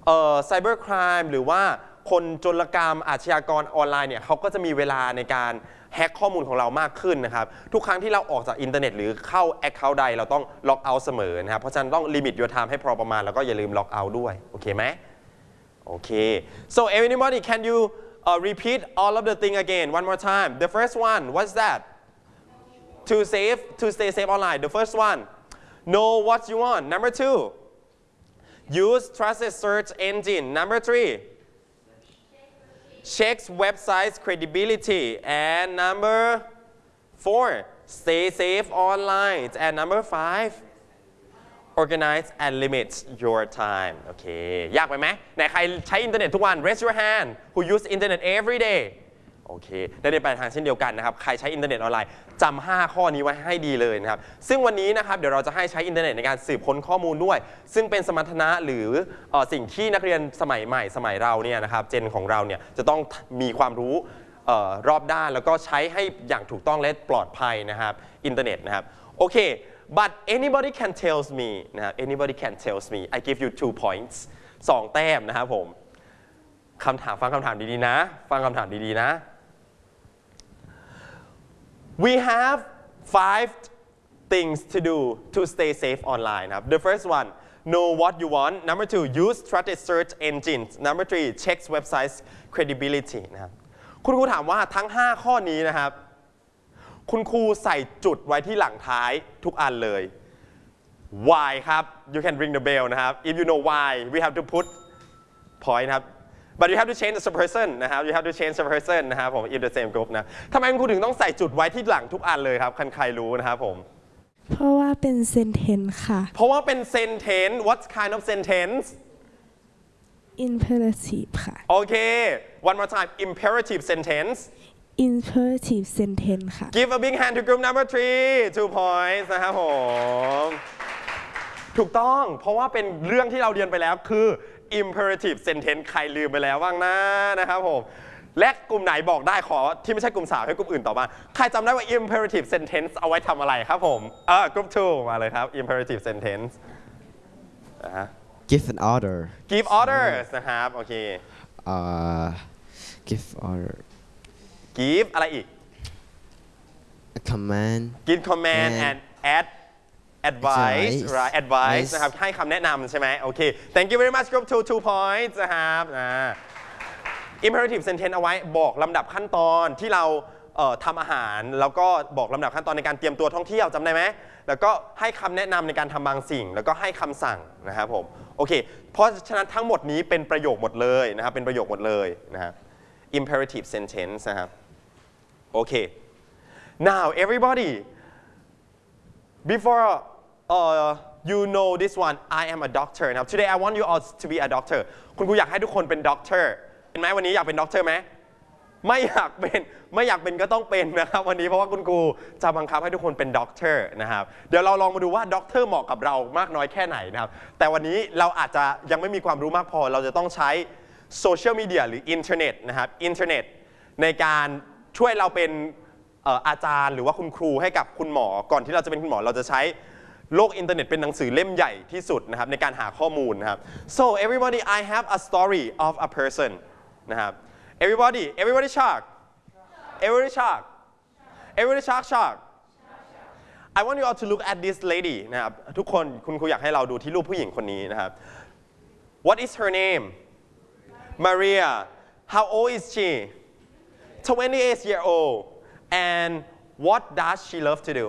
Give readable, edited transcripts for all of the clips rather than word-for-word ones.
ไซเบอร์ครามหรือว่าคนโจรกรรมอาชญากรออนไลน์เนี่ยเขาก็จะมีเวลาในการแฮ็กข้อมูลของเรามากขึ้นนะครับทุกครั้งที่เราออกจากอินเทอร์เน็ตหรือเข้า Account ใดเราต้องล็อกเอาท์เสมอนะครับเพราะฉะนั้นต้องลิมิต your time ให้พอประมาณแล้วก็อย่าลืมล็อกเอาท์ด้วยโอเคไหมโอเค so everybody can you repeat all of the thing again one more time the first one what's that to stay safe online the first one know what you want number 2 use trusted search engine number 3 checks websites credibility and number 4 stay safe online and number 5 organize and limit your time โอเคยากไปไหมไหนใครใช้อินเทอร์เน็ตทุกวัน raise your hand who use internet every day โอเคได้ในปลายทางเช่นเดียวกันนะครับใครใช้อินเทอร์เน็ตออนไลน์จำ5ข้อนี้ไว้ให้ดีเลยนะครับซึ่งวันนี้นะครับเดี๋ยวเราจะให้ใช้อินเทอร์เน็ตในการสืบค้นข้อมูลด้วยซึ่งเป็นสมรรถนะหรือสิ่งที่นักเรียนสมัยใหม่สมัยเราเนี่ยนะครับเจนของเราเนี่ยจะต้องมีความรู้รอบด้านแล้วก็ใช้ให้อย่างถูกต้องและปลอดภัยนะครับอินเทอร์เน็ตนะครับโอเค but anybody can tells me นะครับ anybody can tells me I give you 2 points 2 แต้มนะครับผมฟังคำถามดีๆนะฟังคำถามดีๆนะWe have 5 things to do to stay safe online นะครับ The first one know what you want number 2 use trusted search engines number 3 check websites credibility นะครับคุณครูถามว่าทั้ง5ข้อนี้นะครับคุณครูใส่จุดไว้ที่หลังท้ายทุกอันเลย why ครับ you can ring the bell นะครับ if you know why we have to put point นะครับbut you have to change the person นะครับ you have to change the person นะครับผม in the same group นะทำไมคุณครูถึงต้องใส่จุดไว้ที่หลังทุกอันเลยครับใครรู้นะครับผมเพราะว่าเป็น sentence ค่ะเพราะว่าเป็น sentence what kind of sentence imperative ค่ะโอเค one more time imperative sentence imperative sentence ค่ะ give a big hand to group number 3 2 points นะครับผมถูกต้องเพราะว่าเป็นเรื่องที่เราเรียนไปแล้วคือ imperative sentence ใครลืมไปแล้วบ้างนะครับผมและกลุ่มไหนบอกได้ขอที่ไม่ใช่กลุ่มสาวให้กลุ่มอื่นต่อมาใครจำได้ว่า imperative sentence เอาไว้ทำอะไรครับผมกลุ่ม 2 มาเลยครับ imperative sentence give an order give orders นะครับโอเค give order give อะไรอีก a command give command and add advice right advice นะครับให้คำแนะนำใช่ไหมโอเค thank you very much group 2 points นะครับimperative sentence เอาไว้บอกลำดับขั้นตอนที่เราทำอาหารแล้วก็บอกลำดับขั้นตอนในการเตรียมตัวท่องเที่ยวจำได้ไหมแล้วก็ให้คำแนะนำในการทำบางสิ่งแล้วก็ให้คำสั่งนะครับผมโอเคเพราะฉะนั้นทั้งหมดนี้เป็นประโยคหมดเลยนะครับเป็นประโยคหมดเลยนะครับ imperative sentence นะครับโอเค now everybody before you know this one I am a doctor now today I want you all to be a doctor คุณครูอยากให้ทุกคนเป็น doctor เห็นไหมวันนี้อยากเป็น doctor ไหมไม่อยากเป็นก็ต้องเป็นนะครับวันนี้เพราะว่าคุณครูจะบังคับให้ทุกคนเป็น doctor นะครับเดี๋ยวเราลองมาดูว่า doctor เหมาะกับเรามากน้อยแค่ไหนนะครับแต่วันนี้เราอาจจะยังไม่มีความรู้มากพอเราจะต้องใช้โซเชียลมีเดียหรืออินเทอร์เน็ตนะครับอินเทอร์เน็ตในการช่วยเราเป็นอาจารย์หรือว่าคุณครูให้กับคุณหมอก่อนที่เราจะเป็นคุณหมอเราจะใช้โลกอินเทอร์เน็ตเป็นหนังสือเล่มใหญ่ที่สุดนะครับในการหาข้อมูลนะครับ so everybody I have a story of a person นะครับ everybody shock everybody shock I want you all to look at this lady นะครับทุกคนคุณครูอยากให้เราดูที่รูปผู้หญิงคนนี้นะครับ what is her name Maria how old is she 28 years old and what does she love to do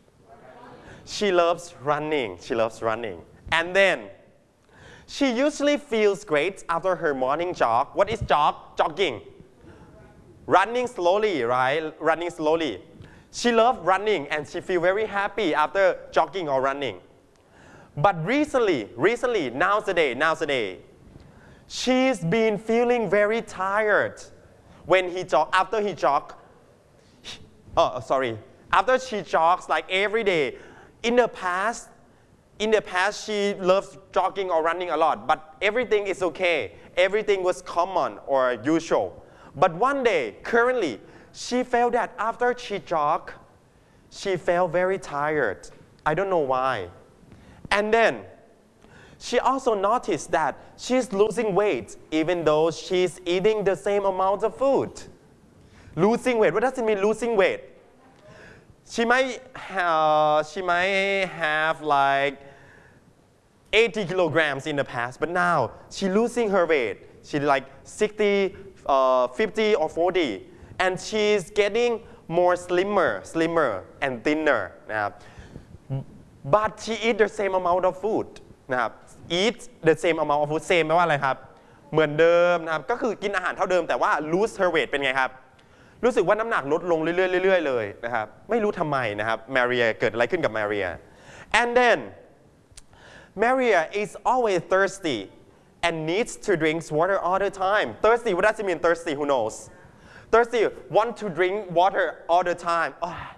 She loves running and then she usually feels great after her morning jog what is jogging running slowly right running slowly she loves running and she feels very happy after jogging or running but recently nowadays she's been feeling very tired when after she jogs like every day In the past, she loves jogging or running a lot, but everything is okay. Everything was common or usual. But one day, currently, she felt that after she jogged, she felt very tired. I don't know why. And then, she also noticed that she's losing weight even though she's eating the same amount of food losing weight what does it mean losing weight she might have like 80 kilograms in the past but now she losing her weight she like 60 50 or 40 and she's getting more slimmer and thinner นะครับ but she eat the same amount of food นะครับ eat the same amount of food same แปลว่าอะไรครับเหมือนเดิมนะครับก็คือกินอาหารเท่าเดิมแต่ว่า lose her weight เป็นไงครับรู้สึกว่าน้ำหนักลดลงเรื่อยๆเลยนะครับไม่รู้ทำไมนะครับ Maria เกิดอะไรขึ้นกับ Maria and then Maria is always thirsty and needs to drink water all the time thirsty what does it mean thirsty who knows thirsty want to drink water all the time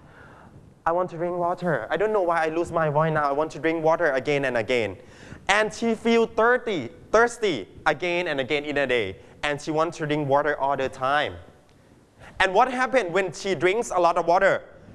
I want to drink water I don't know why I lose my voice now I want to drink water again and again and she feel thirsty again and again in a day and she wants to drink water all the time and what happened when she drinks a lot of water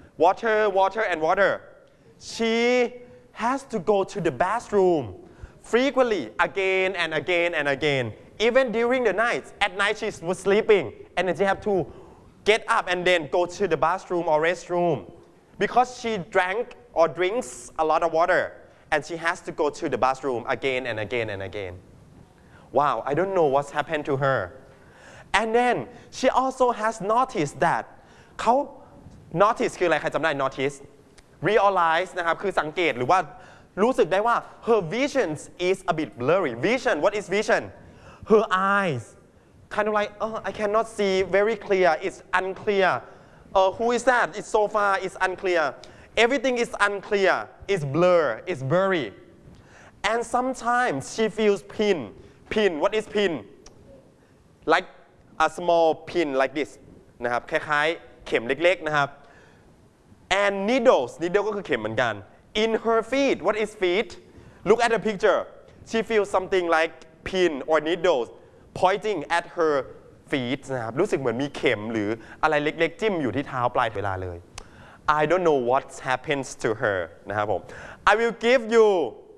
and water she has to go to the bathroom frequently again and again and again even during the night at night she was sleeping and then she have to get up and then go to the bathroom or restroom because she drank or drinks a lot of water and she has to go to the bathroom again and again and again wow I don't know what's happened to her and then she also has noticed that เขา notice คืออะไรใครจำได้ notice realize นะครับคือสังเกตหรือว่ารู้สึกได้ว่า her vision is a bit blurry vision what is vision her eyes kind of like I cannot see very clear it's unclear who is that it's so far it's unclear everything is unclear it's blur it's blurry and sometimes she feels pin what is pin like a small pin like this นะครับคล้ายๆเข็มเล็กๆนะครับ and needle ก็คือเข็มเหมือนกัน in her feet what is feet look at the picture she feels something like pin or needles pointing at her feet นะครับรู้สึกเหมือนมีเข็มหรืออะไรเล็กๆจิ้มอยู่ที่เท้าปลายเวลาเลย I don't know what happens to her นะครับผม I will give you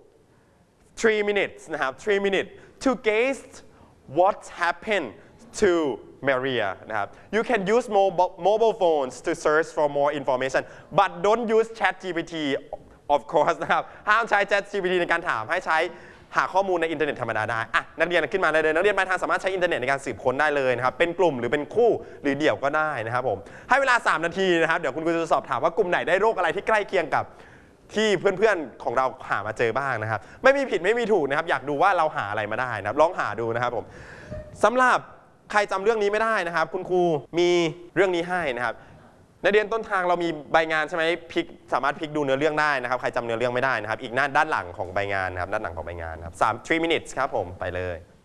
3 minutes นะครับ3 minutes to guess what happened to Maria นะครับ You can use mobile phones to search for more information but don't use Chat GPT of course นะครับห้ามใช้ Chat GPT ในการถามให้ใช้หาข้อมูลในอินเทอร์เน็ตธรรมดาได้นักเรียนขึ้นมาเลยนักเรียนปลายทางสามารถใช้อินเทอร์เน็ตในการสืบค้นได้เลยนะครับเป็นกลุ่มหรือเป็นคู่หรือเดี่ยวก็ได้นะครับผมให้เวลา3 นาทีนะครับเดี๋ยวคุณครูจะสอบถามว่ากลุ่มไหนได้โรคอะไรที่ใกล้เคียงกับที่เพื่อนๆของเราหามาเจอบ้างนะครับไม่มีผิดไม่มีถูกนะครับอยากดูว่าเราหาอะไรมาได้นะครับลองหาดูนะครับผมสำหรับใครจำเรื่องนี้ไม่ได้นะครับคุณครูมีเรื่องนี้ให้นะครับในเรียนต้นทางเรามีใบงานใช่ไหมสามารถพลิกดูเนื้อเรื่องได้นะครับใครจำเนื้อเรื่องไม่ได้นะครับอีกด้านหลังของใบงานนะครับด้านหลังของใบงานครับ3 minutes ครับผมไปเลย